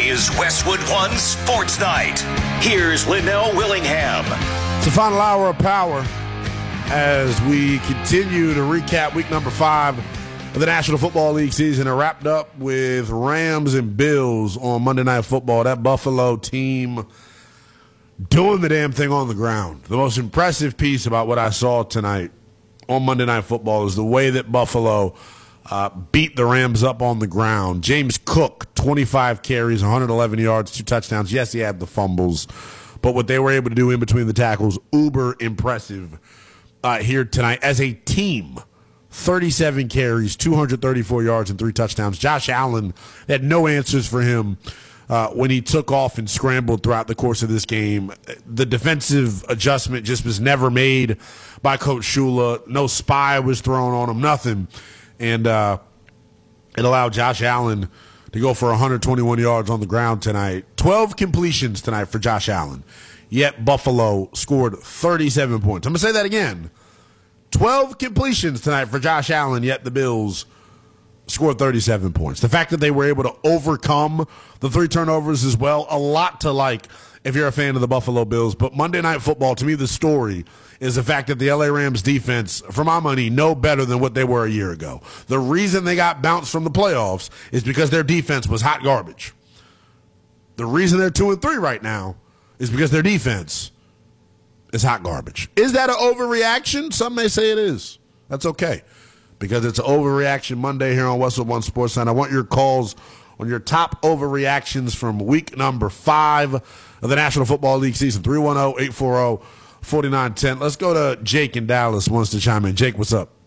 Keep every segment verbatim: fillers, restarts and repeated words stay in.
is Westwood One Sports Night. Here's Linnell Willingham. It's the final hour of power as we continue to recap week number five of the National Football League season. It wrapped up with Rams and Bills on Monday Night Football. That Buffalo team doing the damn thing on the ground. The most impressive piece about what I saw tonight on Monday Night Football is the way that Buffalo uh, beat the Rams up on the ground. James Cook, twenty-five carries, one hundred eleven yards, two touchdowns. Yes, he had the fumbles, but what they were able to do in between the tackles, uber impressive uh, here tonight. As a team, thirty-seven carries, two hundred thirty-four yards, and three touchdowns. Josh Allen had no answers for him uh, when he took off and scrambled throughout the course of this game. The defensive adjustment just was never made by Coach Shula. No spy was thrown on him, nothing. And uh, it allowed Josh Allen to go for one hundred twenty-one yards on the ground tonight. twelve completions tonight for Josh Allen. Yet Buffalo scored thirty-seven points. I'm going to say that again. twelve completions tonight for Josh Allen, yet the Bills scored thirty-seven points. The fact that they were able to overcome the three turnovers as well, a lot to like if you're a fan of the Buffalo Bills. But Monday Night Football, to me, the story is the fact that the L A Rams defense, for my money, no better than what they were a year ago. The reason they got bounced from the playoffs is because their defense was hot garbage. The reason they're two and three right now is because their defense is hot garbage. Is that an overreaction? Some may say it is. That's okay, because it's an overreaction Monday here on Westwood One Sports Night. I want your calls on your top overreactions from week number five of the National Football League season. three one zero, eight four zero, four nine one zero. Let's go to Jake in Dallas wants to chime in. Jake, what's up?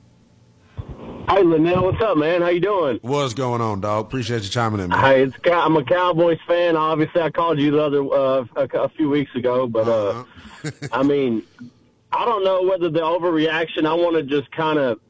Hey, Linnell, what's up, man? How you doing? What's going on, dog? Appreciate you chiming in, man. Hey, it's, I'm a Cowboys fan. Obviously, I called you the other uh, a, a few weeks ago, but uh, uh-huh. I mean, I don't know whether the overreaction. I want to just kind of,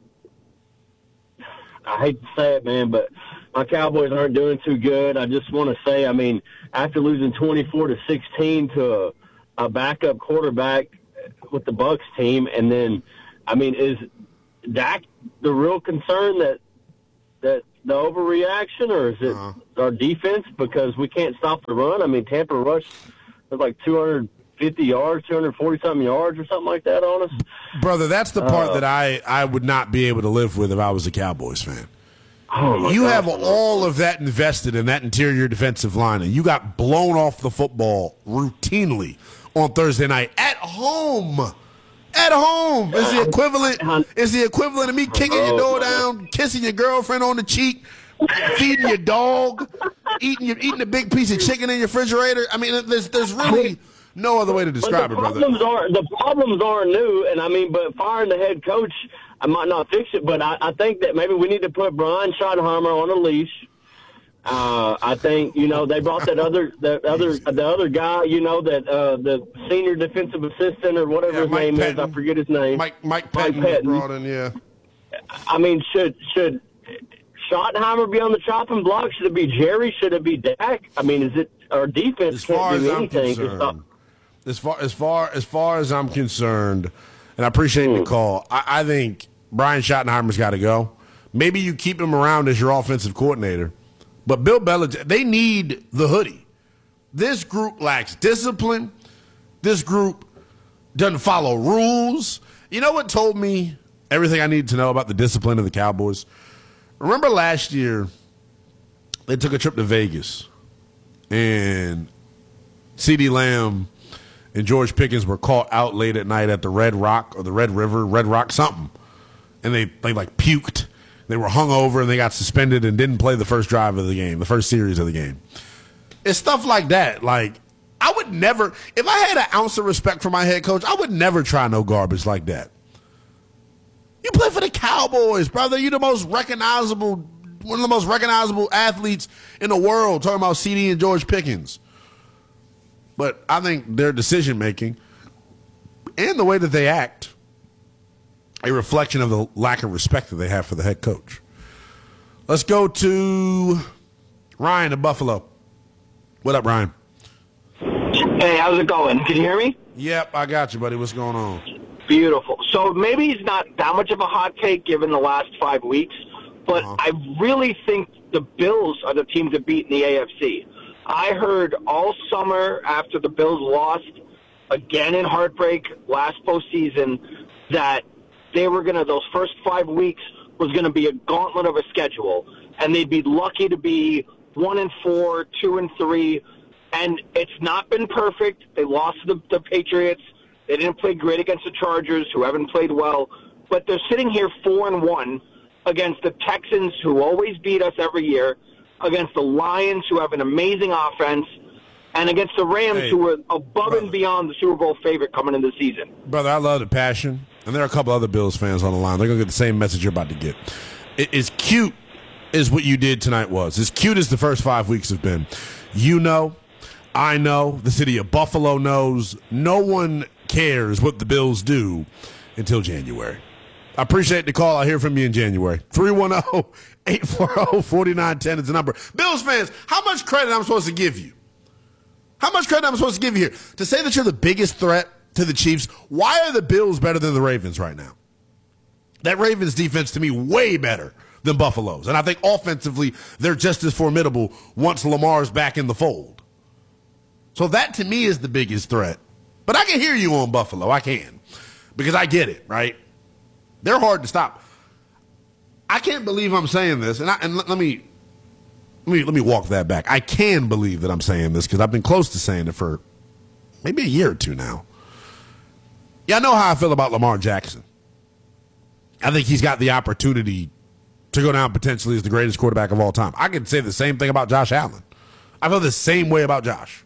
I hate to say it, man, but my Cowboys aren't doing too good. I just want to say, I mean, after losing twenty-four to sixteen to a, a backup quarterback with the Bucs team, and then, I mean, is Dak the real concern that that the overreaction, or is it uh-huh. our defense, because we can't stop the run? I mean, Tampa rushed with like two hundred fifty yards, two hundred forty something yards, or something like that on us. Brother, that's the part uh, that I I would not be able to live with if I was a Cowboys fan. Oh you God. have all of that invested in that interior defensive line, and you got blown off the football routinely on Thursday night at home. At home is the equivalent. Is the equivalent of me kicking your door down, kissing your girlfriend on the cheek, feeding your dog, eating your eating a big piece of chicken in your refrigerator. I mean, there's there's really no other way to describe but it, the brother. Problems are, the problems aren't new, and I mean, but firing the head coach, I might not fix it, but I, I think that maybe we need to put Brian Schottenheimer on a leash. Uh, I think, you know, they brought that other that other the other guy, you know, that uh, the senior defensive assistant or whatever yeah, his Mike name Pettin. is. I forget his name. Mike Mike Pettin, Mike Pettin was brought in, yeah. I mean, should should Schottenheimer be on the chopping block? Should it be Jerry? Should it be Dak? I mean, is it our defense as far can't do as anything I'm to stop? concerned, as far as far as far as I'm concerned, and I appreciate hmm. the call. I, I think Brian Schottenheimer's got to go. Maybe you keep him around as your offensive coordinator. But Bill Belichick, they need the hoodie. This group lacks discipline. This group doesn't follow rules. You know what told me everything I needed to know about the discipline of the Cowboys? Remember last year, they took a trip to Vegas, and CeeDee Lamb and George Pickens were caught out late at night at the Red Rock or the Red River, Red Rock something. And they, they like puked. They were hungover, and they got suspended and didn't play the first drive of the game, the first series of the game. It's stuff like that. Like, I would never, if I had an ounce of respect for my head coach, I would never try no garbage like that. You play for the Cowboys, brother. You're the most recognizable, one of the most recognizable athletes in the world, talking about CeeDee and George Pickens. But I think their decision-making and the way that they act, a reflection of the lack of respect that they have for the head coach. Let's go to Ryan in Buffalo. What up, Ryan? Hey, how's it going? Can you hear me? Yep, I got you, buddy. What's going on? Beautiful. So maybe he's not that much of a hot take given the last five weeks, but uh-huh. I really think the Bills are the team to beat in the A F C. I heard all summer after the Bills lost again in heartbreak last postseason that they were going to, those first five weeks was going to be a gauntlet of a schedule, and they'd be lucky to be one and four, two and three, and it's not been perfect. They lost to the, the Patriots. They didn't play great against the Chargers, who haven't played well, but they're sitting here four and one against the Texans, who always beat us every year, against the Lions, who have an amazing offense, and against the Rams, hey, who are above brother. and beyond the Super Bowl favorite coming into the season. Brother, I love the passion, and there are a couple other Bills fans on the line. They're going to get the same message you're about to get. It, as cute as what you did tonight was, as cute as the first five weeks have been, you know, I know, the city of Buffalo knows, no one cares what the Bills do until January. I appreciate the call. I'll hear from you in January. three one zero, eight four zero, four nine one zero is the number. Bills fans, how much credit I'm supposed to give you? How much credit I'm supposed to give you here? To say that you're the biggest threat to the Chiefs, why are the Bills better than the Ravens right now? That Ravens defense, to me, way better than Buffalo's. And I think offensively, they're just as formidable once Lamar's back in the fold. So that, to me, is the biggest threat. But I can hear you on Buffalo. I can. Because I get it, right? They're hard to stop. I can't believe I'm saying this, and, I, and let, let me let me let me walk that back. I can believe that I'm saying this because I've been close to saying it for maybe a year or two now. Yeah, I know how I feel about Lamar Jackson. I think he's got the opportunity to go down potentially as the greatest quarterback of all time. I can say the same thing about Josh Allen. I feel the same way about Josh.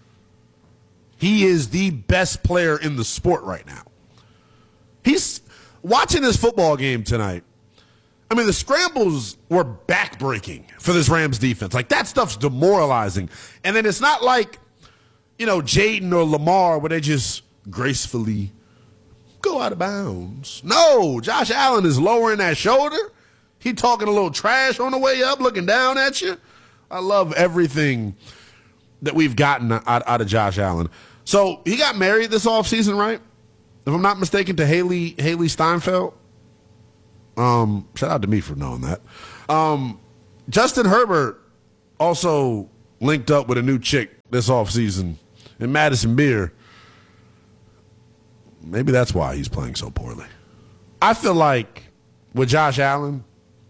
He is the best player in the sport right now. He's watching this football game tonight. I mean, the scrambles were backbreaking for this Rams defense. Like, that stuff's demoralizing. And then it's not like, you know, Jaden or Lamar where they just gracefully go out of bounds. No, Josh Allen is lowering that shoulder. He talking a little trash on the way up, looking down at you. I love everything that we've gotten out, out of Josh Allen. So he got married this offseason, right? If I'm not mistaken, to Haley Haley Steinfeld. Um, shout out to me for knowing that. Um, Justin Herbert also linked up with a new chick this offseason in Madison Beer. Maybe that's why he's playing so poorly. I feel like with Josh Allen,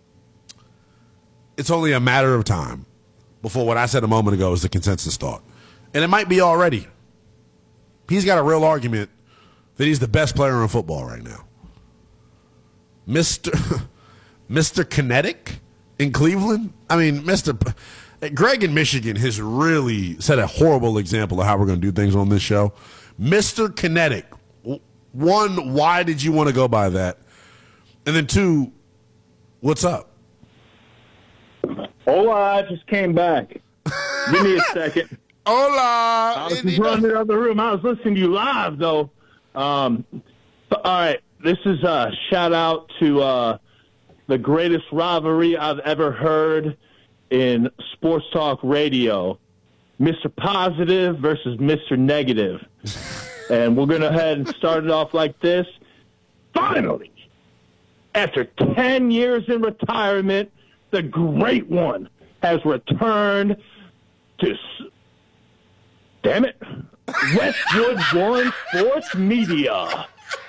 it's only a matter of time before what I said a moment ago is the consensus thought. And it might be already. He's got a real argument that he's the best player in football right now. Mister Mister Kinetic in Cleveland? I mean, Mister P- Greg in Michigan has really set a horrible example of how we're going to do things on this show. Mister Kinetic. One, why did you want to go by that? And then two, what's up? Hola, I just came back. Give me a second. Hola. I was just running to the other room. I was listening to you live, though. Um, all right, this is a shout-out to uh, the greatest rivalry I've ever heard in sports talk radio, Mister Positive versus Mister Negative. And we're going to go ahead and start it off like this. Finally, after ten years in retirement, the great one has returned to, damn it, Westwood One Sports Media.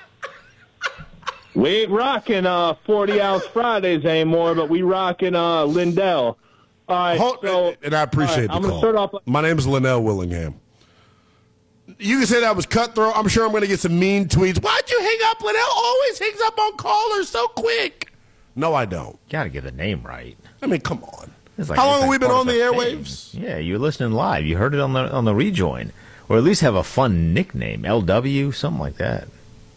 We ain't rocking uh, forty-ounce Fridays anymore, but we rocking uh, Lindell. All right, Hold, so, and I appreciate right, the I'm call. Start off like- My name is Linnell Willingham. You can say that was cutthroat. I'm sure I'm going to get some mean tweets. Why'd you hang up? Linnell always hangs up on callers so quick. No, I don't. Got to get the name right. I mean, come on. Like, How long have we been part on the airwaves? Thing. Yeah, you were listening live. You heard it on the on the rejoin. Or at least have a fun nickname. L W, something like that.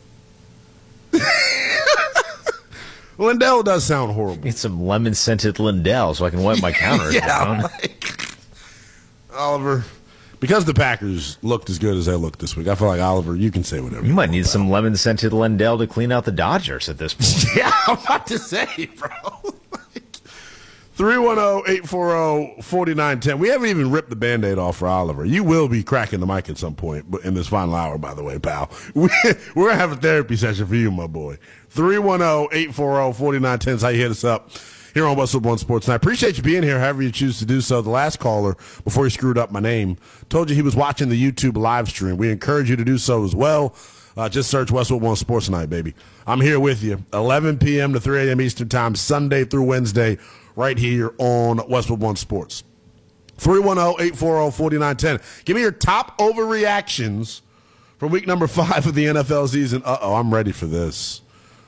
Lindell does sound horrible. Need some lemon-scented Lindell so I can wipe my counter yeah, down. Like, Oliver, because the Packers looked as good as they looked this week, I feel like, Oliver, you can say whatever. You, you might need about. some lemon-scented Lindell to clean out the Dodgers at this point. Yeah, I'm about to say, bro. three one zero, eight four zero, four nine one zero. We haven't even ripped the Band-Aid off for Oliver. You will be cracking the mic at some point in this final hour, by the way, pal. We, we're going to have a therapy session for you, my boy. three one zero, eight four zero, four nine one zero is how you hit us up. here on Westwood One Sports. And I appreciate you being here, however you choose to do so. The last caller, before he screwed up my name, told you he was watching the YouTube live stream. We encourage you to do so as well. Uh, just search Westwood One Sports Night, baby. I'm here with you, eleven p.m. to three a.m. Eastern Time, Sunday through Wednesday, right here on Westwood One Sports. three one zero, eight four zero, four nine one zero. Give me your top overreactions from week number five of the N F L season. Uh-oh, I'm ready for this.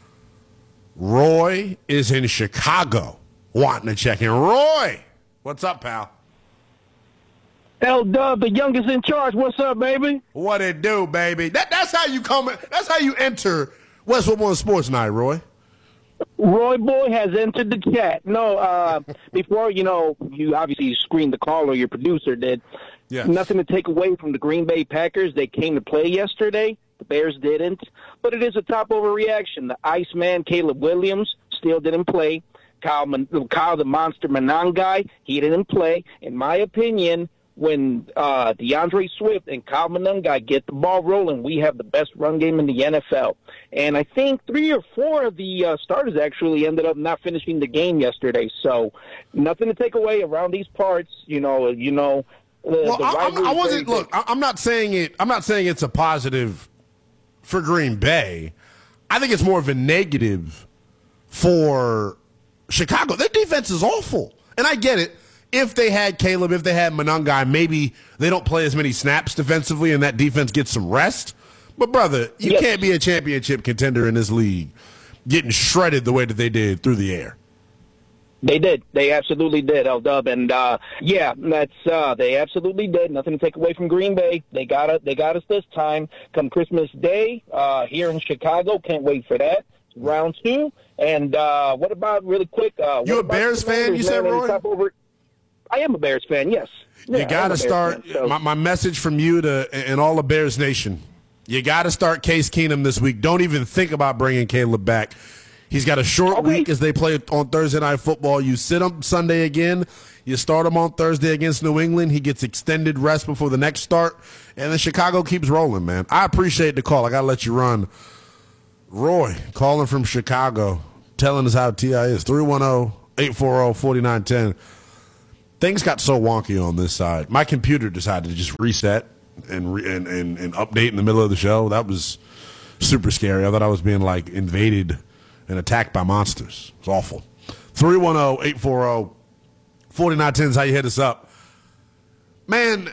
Roy is in Chicago wanting to check in. Roy, what's up, pal? L-Dub, the youngest in charge. What's up, baby? What it do, baby? That, that's how you come. That's how you enter Westwood One Sports Night, Roy. Roy Boy has entered the chat. No, uh, before, you know, you obviously screened the caller, your producer did. Yes. Nothing to take away from the Green Bay Packers. They came to play yesterday. The Bears didn't. But it is a top overreaction. The Iceman, Caleb Williams, still didn't play. Kyle, Kyle the Monster Monangai, he didn't play. In my opinion, when uh, DeAndre Swift and Kyle Monangai get the ball rolling, we have the best run game in the N F L. And I think three or four of the uh, starters actually ended up not finishing the game yesterday. So nothing to take away around these parts. You know, you know. The, well, the I, I, I wasn't. very look, I, I'm not saying it. I'm not saying it's a positive for Green Bay. I think it's more of a negative for Chicago. Their defense is awful, and I get it. If they had Caleb, if they had Monangai, maybe they don't play as many snaps defensively and that defense gets some rest. But, brother, you yes. can't be a championship contender in this league getting shredded the way that they did through the air. They did. They absolutely did, L-Dub. And, uh, yeah, that's uh, they absolutely did. Nothing to take away from Green Bay. They got it. They got us this time. Come Christmas Day uh, here in Chicago. Can't wait for that. Round two. And uh, what about, really quick? Uh, you a Bears fan, you said, Roy? Over- I am a Bears fan, yes. You yeah, got to start, fan, so. my, my message from you to and all of Bears Nation, you got to start Case Keenum this week. Don't even think about bringing Caleb back. He's got a short okay. week as they play on Thursday Night Football. You sit him Sunday again. You start him on Thursday against New England. He gets extended rest before the next start. And then Chicago keeps rolling, man. I appreciate the call. I got to let you run. Roy, calling from Chicago, telling us how T I is. three one zero, eight four zero, four nine one zero. Things got so wonky on this side. My computer decided to just reset and, re- and, and, and update in the middle of the show. That was super scary. I thought I was being, like, invaded and attacked by monsters. It's awful. three one zero, eight four zero, four nine one zero is how you hit us up. Man,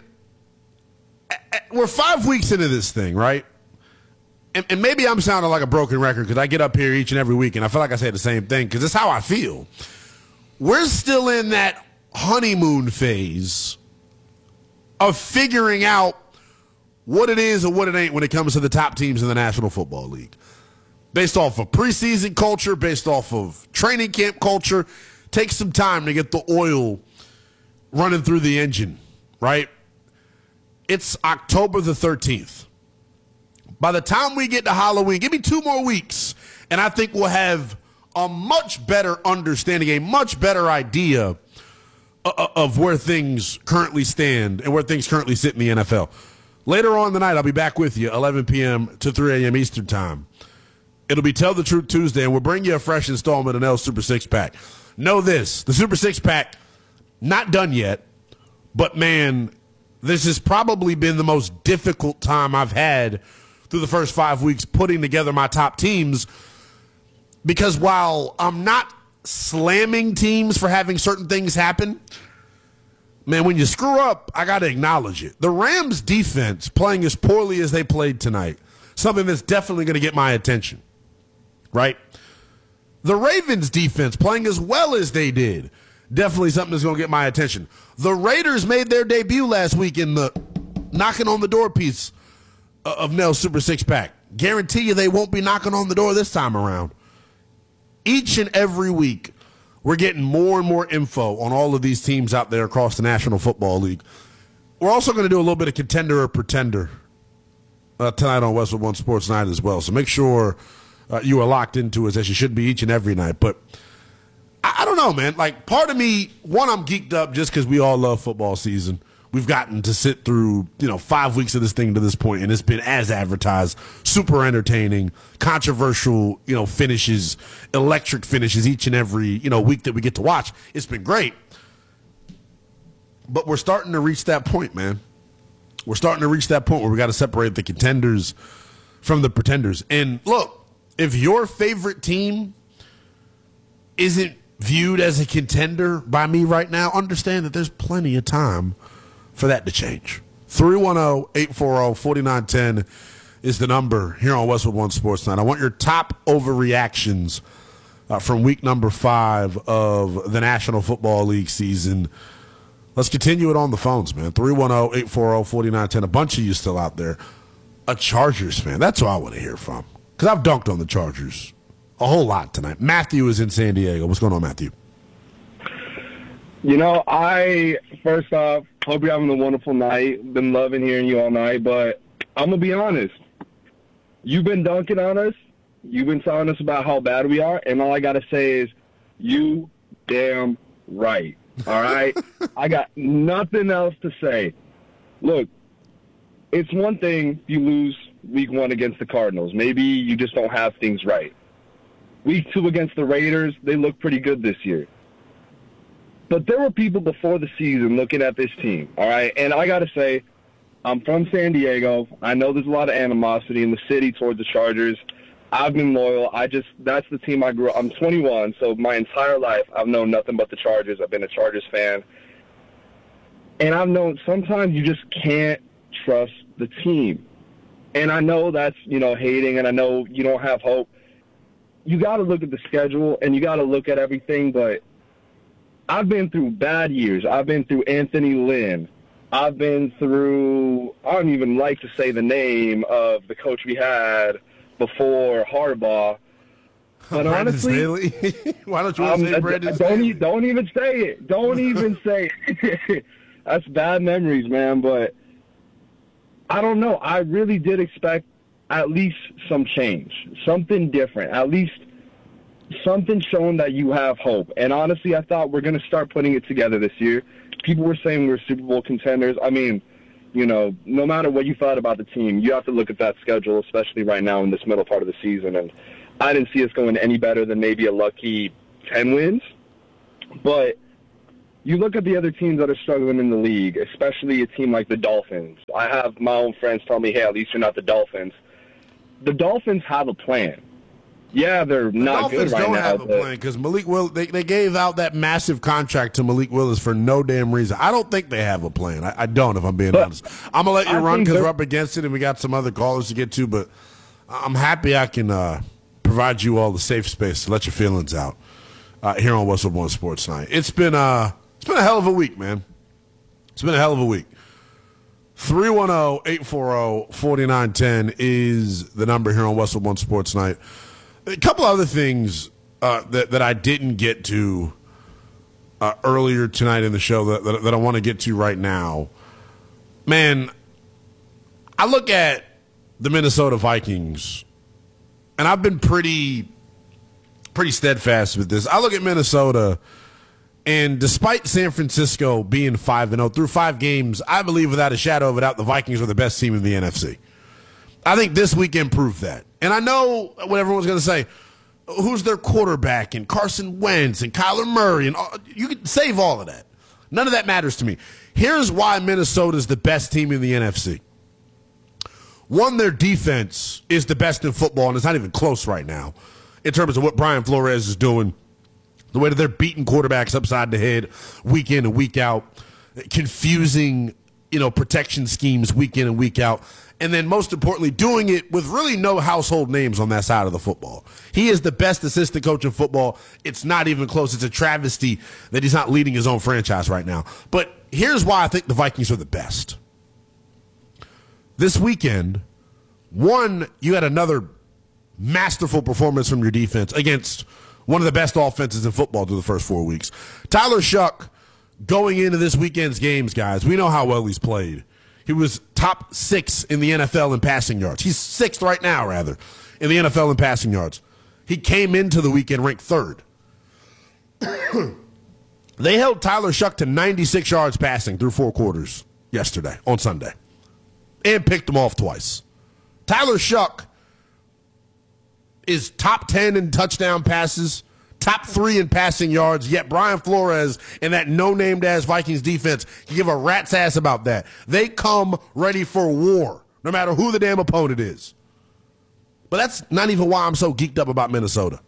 we're five weeks into this thing, right? And, and maybe I'm sounding like a broken record because I get up here each and every week and I feel like I say the same thing because it's how I feel. We're still in that honeymoon phase of figuring out what it is and what it ain't when it comes to the top teams in the National Football League. Based off of preseason culture, based off of training camp culture, takes some time to get the oil running through the engine, right? It's October the thirteenth. By the time we get to Halloween, give me two more weeks, and I think we'll have a much better understanding, a much better idea of where things currently stand and where things currently sit in the N F L. Later on tonight, I'll be back with you, eleven p.m. to three a.m. Eastern Time. It'll be Tell the Truth Tuesday, and we'll bring you a fresh installment of Nell's Super Six Pack. Know this, the Super Six Pack, not done yet, but man, this has probably been the most difficult time I've had through the first five weeks putting together my top teams, because while I'm not slamming teams for having certain things happen, man, when you screw up, I got to acknowledge it. The Rams defense playing as poorly as they played tonight, something that's definitely going to get my attention, right? The Ravens defense playing as well as they did, definitely something that's going to get my attention. The Raiders made their debut last week in the knocking on the door piece of Nell's Super Six Pack. Guarantee you they won't be knocking on the door this time around. Each and every week, we're getting more and more info on all of these teams out there across the National Football League. We're also going to do a little bit of contender or pretender uh, tonight on Westwood One Sports Night as well. So make sure uh, you are locked into us, as you should be each and every night. But I, I don't know, man. Like, part of me, one, I'm geeked up just because we all love football season. We we've gotten to sit through, you know, five weeks of this thing to this point, and it's been as advertised, super entertaining, controversial, you know, finishes, electric finishes each and every, you know, week that we get to watch. It's been great. But we're starting to reach that point, man. We're starting to reach that point where we got to separate the contenders from the pretenders. And look, if your favorite team isn't viewed as a contender by me right now, understand that there's plenty of time for that to change. three one zero, eight four zero, four nine one zero is the number here on Westwood One Sports Night. I want your top overreactions uh, from week number five of the National Football League season. Let's continue it on the phones, man. three one zero, eight four zero, four nine one zero. A bunch of you still out there. A Chargers fan. That's who I want to hear from. Because I've dunked on the Chargers a whole lot tonight. Matthew is in San Diego. What's going on, Matthew? You know, I, first off, hope you're having a wonderful night. Been loving hearing you all night, but I'm going to be honest. You've been dunking on us. You've been telling us about how bad we are, and all I got to say is, you damn right. All right? I got nothing else to say. Look, it's one thing if you lose week one against the Cardinals. Maybe you just don't have things right. Week two against the Raiders, they look pretty good this year. But there were people before the season looking at this team, all right? And I got to say, I'm from San Diego. I know there's a lot of animosity in the city towards the Chargers. I've been loyal. I just that's the team I grew up. I'm twenty-one, so my entire life I've known nothing but the Chargers. I've been a Chargers fan. And I've known sometimes you just can't trust the team. And I know that's, you know, hating, and I know you don't have hope. You got to look at the schedule, and you got to look at everything, but I've been through bad years. I've been through Anthony Lynn. I've been through, I don't even like to say the name of the coach we had before Harbaugh. But Brandon honestly, Staley? Why don't you want to um, say Brandon don't, Staley? e- don't even say it. Don't even say it. That's bad memories, man. But I don't know. I really did expect at least some change, something different, at least something showing that you have hope. And honestly, I thought we're going to start putting it together this year. People were saying we're Super Bowl contenders. I mean, you know, no matter what you thought about the team, you have to look at that schedule, especially right now in this middle part of the season. And I didn't see us going any better than maybe a lucky ten wins. But you look at the other teams that are struggling in the league, especially a team like the Dolphins. I have my own friends tell me, hey, at least you're not the Dolphins. The Dolphins have a plan. Yeah, they're The not Dolphins good right don't now. have a but- plan because Malik Will they, they gave out that massive contract to Malik Willis for no damn reason. I don't think they have a plan. I, I don't, if I'm being But honest. I'm gonna let you I run think because they're- we're up against it and we got some other callers to get to. But I'm happy I can uh, provide you all the safe space to let your feelings out uh, here on Westwood One Sports Night. It's been uh, it's been a hell of a week, man. It's been a hell of a week. three one zero, eight four zero, four nine one zero is the number here on Westwood One Sports Night. A couple other things uh, that, that I didn't get to uh, earlier tonight in the show that, that, that I want to get to right now. Man, I look at the Minnesota Vikings, and I've been pretty, pretty steadfast with this. I look at Minnesota, and despite San Francisco being five and oh through five games, I believe without a shadow of a doubt the Vikings are the best team in the N F C. I think this weekend proved that. And I know what everyone's going to say. Who's their quarterback and Carson Wentz and Kyler Murray? And all, you can save all of that. None of that matters to me. Here's why Minnesota is the best team in the N F C. One, their defense is the best in football, and it's not even close right now in terms of what Brian Flores is doing, the way that they're beating quarterbacks upside the head week in and week out, confusing, you know, protection schemes week in and week out. And then most importantly, doing it with really no household names on that side of the football. He is the best assistant coach in football. It's not even close. It's a travesty that he's not leading his own franchise right now. But here's why I think the Vikings are the best. This weekend, one, you had another masterful performance from your defense against one of the best offenses in football through the first four weeks. Tyler Shuck, going into this weekend's games, guys, we know how well he's played. He was top six in the N F L in passing yards. He's sixth right now, rather, in the N F L in passing yards. He came into the weekend ranked third. They held Tyler Shuck to ninety-six yards passing through four quarters. yesterday, on Sunday, and picked them off twice. Tyler Shuck is top ten in touchdown passes, top three in passing yards, yet Brian Flores and that no-named-ass Vikings defense can give a rat's ass about that. They come ready for war, no matter who the damn opponent is. But that's not even why I'm so geeked up about Minnesota.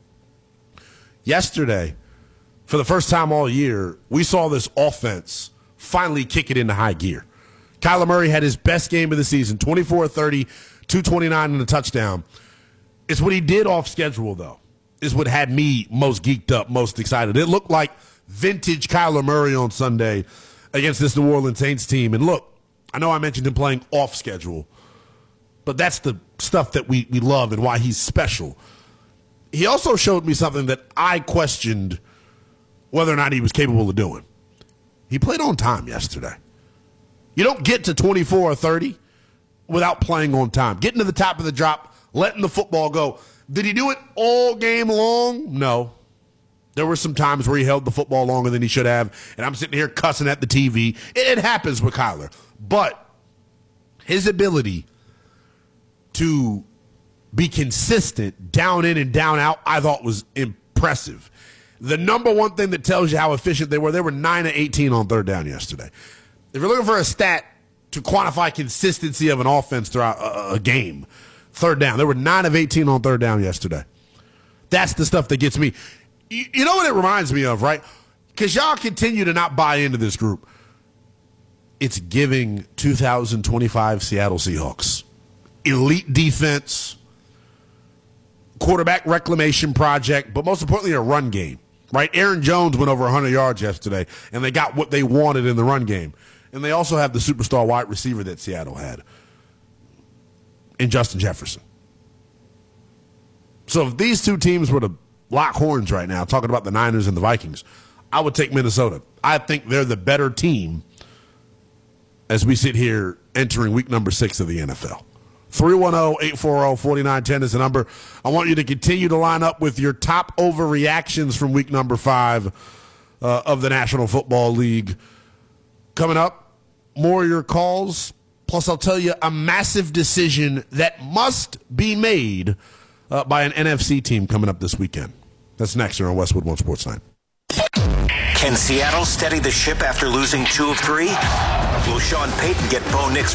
Yesterday, for the first time all year, we saw this offense finally kick it into high gear. Kyler Murray had his best game of the season, twenty-four thirty, two twenty-nine and a touchdown. It's what he did off schedule, though, is what had me most geeked up, most excited. It looked like vintage Kyler Murray on Sunday against this New Orleans Saints team. And look, I know I mentioned him playing off schedule, but that's the stuff that we, we love and why he's special. He also showed me something that I questioned whether or not he was capable of doing. He played on time yesterday. You don't get to twenty-four or thirty without playing on time. Getting to the top of the drop, letting the football go. Did he do it all game long? No. There were some times where he held the football longer than he should have, and I'm sitting here cussing at the T V. It, it happens with Kyler. But his ability to be consistent down in and down out, I thought was impressive. The number one thing that tells you how efficient they were, they were nine of eighteen on third down yesterday. If you're looking for a stat to quantify consistency of an offense throughout a, a game, third down, they were nine of eighteen on third down yesterday. That's the stuff that gets me. You, you know what it reminds me of, right? Because y'all continue to not buy into this group. It's giving two thousand twenty-five Seattle Seahawks. Elite defense, quarterback reclamation project, but most importantly, a run game, right? Aaron Jones went over one hundred yards yesterday, and they got what they wanted in the run game. And they also have the superstar wide receiver that Seattle had in Justin Jefferson. So if these two teams were to lock horns right now, talking about the Niners and the Vikings, I would take Minnesota. I think they're the better team as we sit here entering week number six of the N F L. three one zero, eight four zero, four nine one zero is the number. I want you to continue to line up with your top overreactions from week number five uh, of the National Football League. Coming up, more of your calls. Plus, I'll tell you a massive decision that must be made uh, by an N F C team coming up this weekend. That's next here on Westwood One Sports Nine. Can Seattle steady the ship after losing two of three? Will Sean Payton get Bo Nix